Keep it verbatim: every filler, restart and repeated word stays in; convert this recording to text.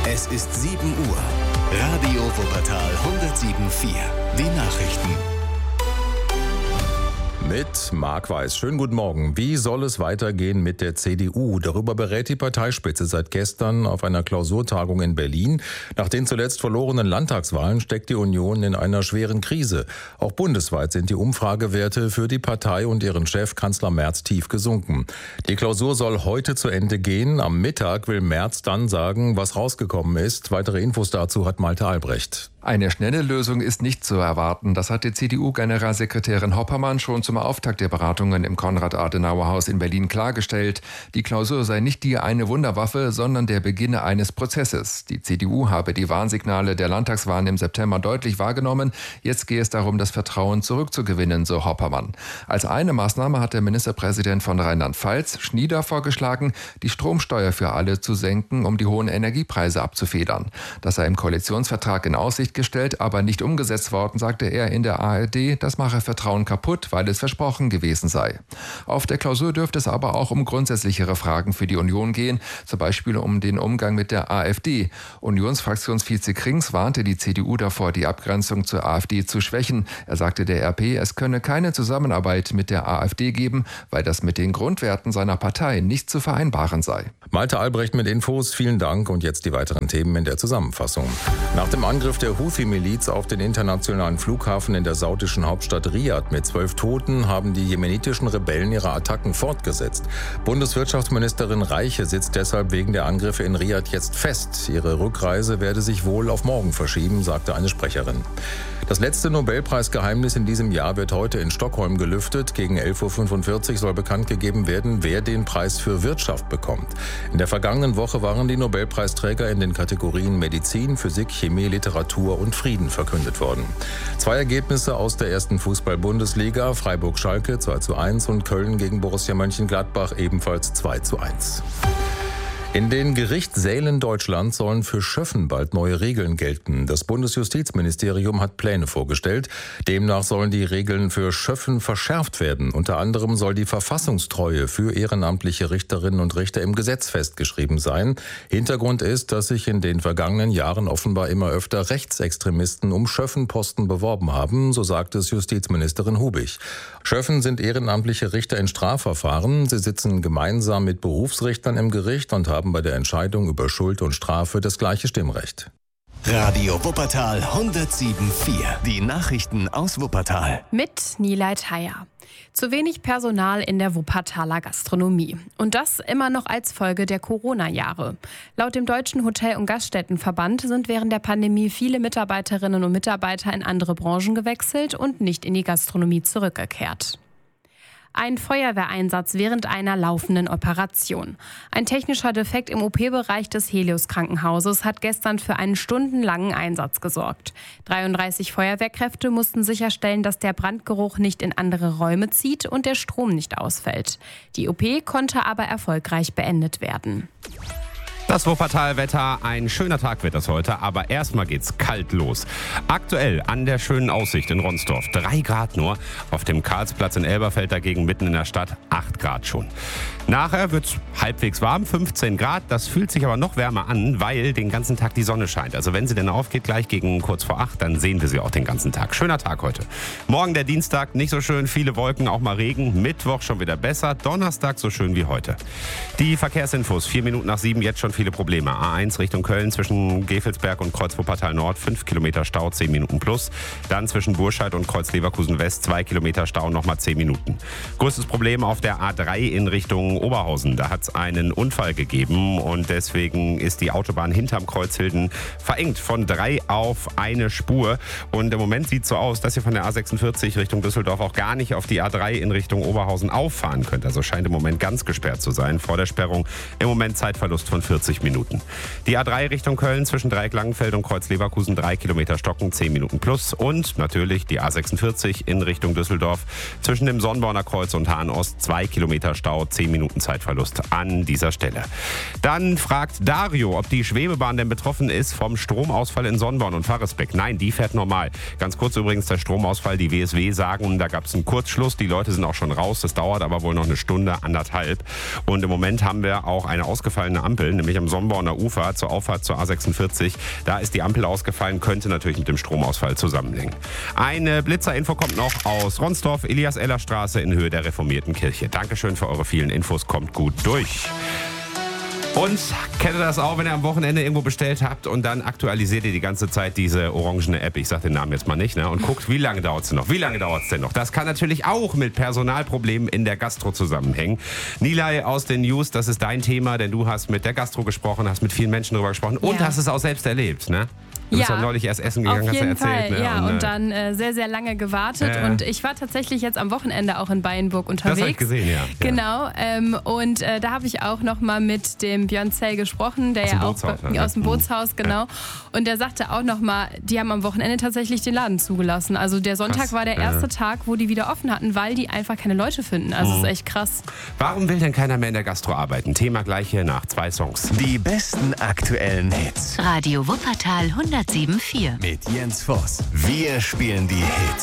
Es ist sieben Uhr. Radio Wuppertal hundertsieben Komma vier. Die Nachrichten. Mit Marc Weiß. Schönen guten Morgen. Wie soll es weitergehen mit der C D U? Darüber berät die Parteispitze seit gestern auf einer Klausurtagung in Berlin. Nach den zuletzt verlorenen Landtagswahlen steckt die Union in einer schweren Krise. Auch bundesweit sind die Umfragewerte für die Partei und ihren Chef Kanzler Merz tief gesunken. Die Klausur soll heute zu Ende gehen. Am Mittag will Merz dann sagen, was rausgekommen ist. Weitere Infos dazu hat Malte Albrecht. Eine schnelle Lösung ist nicht zu erwarten. Das hat die C D U-Generalsekretärin Hoppermann schon zum Auftakt der Beratungen im Konrad-Adenauer-Haus in Berlin klargestellt. Die Klausur sei nicht die eine Wunderwaffe, sondern der Beginn eines Prozesses. Die C D U habe die Warnsignale der Landtagswahlen im September deutlich wahrgenommen. Jetzt gehe es darum, das Vertrauen zurückzugewinnen, so Hoppermann. Als eine Maßnahme hat der Ministerpräsident von Rheinland-Pfalz, Schnieder, vorgeschlagen, die Stromsteuer für alle zu senken, um die hohen Energiepreise abzufedern. Das sei im Koalitionsvertrag in Aussicht gestellt, aber nicht umgesetzt worden, sagte er in der A R D. Das mache Vertrauen kaputt, weil es versprochen gewesen sei. Auf der Klausur dürfte es aber auch um grundsätzlichere Fragen für die Union gehen, zum Beispiel um den Umgang mit der AfD. Unionsfraktionsvize Krings warnte die C D U davor, die Abgrenzung zur AfD zu schwächen. Er sagte der R P, es könne keine Zusammenarbeit mit der AfD geben, weil das mit den Grundwerten seiner Partei nicht zu vereinbaren sei. Malte Albrecht mit Infos, vielen Dank und jetzt die weiteren Themen in der Zusammenfassung. Nach dem Angriff der Houthi-Miliz auf den internationalen Flughafen in der saudischen Hauptstadt Riad mit zwölf Toten haben die jemenitischen Rebellen ihre Attacken fortgesetzt. Bundeswirtschaftsministerin Reiche sitzt deshalb wegen der Angriffe in Riad jetzt fest. Ihre Rückreise werde sich wohl auf morgen verschieben, sagte eine Sprecherin. Das letzte Nobelpreisgeheimnis in diesem Jahr wird heute in Stockholm gelüftet. Gegen elf Uhr fünfundvierzig soll bekannt gegeben werden, wer den Preis für Wirtschaft bekommt. In der vergangenen Woche waren die Nobelpreisträger in den Kategorien Medizin, Physik, Chemie, Literatur und Frieden verkündet worden. Zwei Ergebnisse aus der ersten Fußball-Bundesliga, Freiburg-Schalke zwei zu eins und Köln gegen Borussia Mönchengladbach ebenfalls zwei zu eins. In den Gerichtssälen Deutschlands sollen für Schöffen bald neue Regeln gelten. Das Bundesjustizministerium hat Pläne vorgestellt. Demnach sollen die Regeln für Schöffen verschärft werden. Unter anderem soll die Verfassungstreue für ehrenamtliche Richterinnen und Richter im Gesetz festgeschrieben sein. Hintergrund ist, dass sich in den vergangenen Jahren offenbar immer öfter Rechtsextremisten um Schöffenposten beworben haben, so sagt es Justizministerin Hubig. Schöffen sind ehrenamtliche Richter in Strafverfahren. Sie sitzen gemeinsam mit Berufsrichtern im Gericht und haben bei der Entscheidung über Schuld und Strafe das gleiche Stimmrecht. Radio Wuppertal hundertsieben Komma vier. Die Nachrichten aus Wuppertal. Mit Nilay Thayer. Zu wenig Personal in der Wuppertaler Gastronomie. Und das immer noch als Folge der Corona-Jahre. Laut dem Deutschen Hotel- und Gaststättenverband sind während der Pandemie viele Mitarbeiterinnen und Mitarbeiter in andere Branchen gewechselt und nicht in die Gastronomie zurückgekehrt. Ein Feuerwehreinsatz während einer laufenden Operation. Ein technischer Defekt im O P-Bereich des Helios-Krankenhauses hat gestern für einen stundenlangen Einsatz gesorgt. dreiunddreißig Feuerwehrkräfte mussten sicherstellen, dass der Brandgeruch nicht in andere Räume zieht und der Strom nicht ausfällt. Die O P konnte aber erfolgreich beendet werden. Das Wuppertal-Wetter, ein schöner Tag wird das heute, aber erstmal geht's kalt los. Aktuell an der schönen Aussicht in Ronsdorf, drei Grad nur. Auf dem Karlsplatz in Elberfeld dagegen mitten in der Stadt, acht Grad schon. Nachher wird's halbwegs warm, fünfzehn Grad. Das fühlt sich aber noch wärmer an, weil den ganzen Tag die Sonne scheint. Also wenn sie denn aufgeht, gleich gegen kurz vor acht, dann sehen wir sie auch den ganzen Tag. Schöner Tag heute. Morgen der Dienstag, nicht so schön, viele Wolken, auch mal Regen. Mittwoch schon wieder besser, Donnerstag so schön wie heute. Die Verkehrsinfos, vier Minuten nach sieben, jetzt schon viele Probleme. A eins Richtung Köln zwischen Gevelsberg und Kreuz Wuppertal Nord, fünf Kilometer Stau, zehn Minuten plus. Dann zwischen Burscheid und Kreuz Leverkusen West, zwei Kilometer Stau, nochmal zehn Minuten. Größtes Problem auf der A drei in Richtung Oberhausen. Da hat es einen Unfall gegeben und deswegen ist die Autobahn hinterm Kreuzhilden verengt von drei auf eine Spur. Und im Moment sieht es so aus, dass ihr von der A sechsundvierzig Richtung Düsseldorf auch gar nicht auf die A drei in Richtung Oberhausen auffahren könnt. Also scheint im Moment ganz gesperrt zu sein. Vor der Sperrung im Moment Zeitverlust von vierzig Minuten. Die A drei Richtung Köln zwischen Dreieck-Langenfeld und Kreuz Leverkusen, drei Kilometer Stocken, zehn Minuten plus. Und natürlich die A sechsundvierzig in Richtung Düsseldorf zwischen dem Sonnborner Kreuz und Hahn-Ost, zwei Kilometer Stau, zehn Minuten Zeitverlust an dieser Stelle. Dann fragt Dario, ob die Schwebebahn denn betroffen ist vom Stromausfall in Sonnborn und Farresbeck. Nein, die fährt normal. Ganz kurz übrigens der Stromausfall, die W S W sagen, da gab es einen Kurzschluss, die Leute sind auch schon raus, das dauert aber wohl noch eine Stunde, anderthalb. Und im Moment haben wir auch eine ausgefallene Ampel, nämlich nämlich am Somborner Ufer zur Auffahrt zur A sechsundvierzig. Da ist die Ampel ausgefallen, könnte natürlich mit dem Stromausfall zusammenhängen. Eine Blitzerinfo kommt noch aus Ronsdorf, Elias-Eller-Straße in Höhe der reformierten Kirche. Dankeschön für eure vielen Infos, kommt gut durch. Und kennt ihr das auch, wenn ihr am Wochenende irgendwo bestellt habt und dann aktualisiert ihr die ganze Zeit diese orangene App, ich sag den Namen jetzt mal nicht, ne, und guckt, wie lange dauert es denn noch, wie lange dauert es denn noch. Das kann natürlich auch mit Personalproblemen in der Gastro zusammenhängen. Nilay aus den News, das ist dein Thema, denn du hast mit der Gastro gesprochen, hast mit vielen Menschen darüber gesprochen und Ja. hast es auch selbst erlebt, ne? Du bist Ja, ja neulich erst essen gegangen, auf hast du jeden erzählt. Fall, Ne? ja, und, und, äh, dann äh, sehr, sehr lange gewartet. Ja. Und ich war tatsächlich jetzt am Wochenende auch in Beienburg unterwegs. Das habe ich gesehen, ja. Genau, ähm, und äh, da habe ich auch noch mal mit dem Björn Zell gesprochen, der Aus dem ja auch Bootshaus, bei- ne? aus dem Bootshaus, genau. Und der sagte auch noch mal, die haben am Wochenende tatsächlich den Laden zugelassen. Also der Sonntag Krass. war der Ja. erste Tag, wo die wieder offen hatten, weil die einfach keine Leute finden. Also Mhm. ist echt krass. Warum will denn keiner mehr in der Gastro arbeiten? Thema gleich hier nach zwei Songs. Die besten aktuellen Hits Radio Wuppertal hundertsieben Komma vier. mit Jens Voss. Wir spielen die Hits.